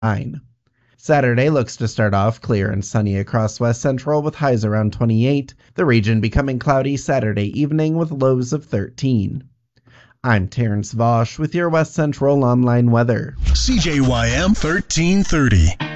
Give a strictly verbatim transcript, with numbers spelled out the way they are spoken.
Saturday looks to start off clear and sunny across West Central with highs around twenty-eight, the region becoming cloudy Saturday evening with lows of thirteen. I'm Terrence Vosch with your West Central Online weather. C J Y M thirteen thirty.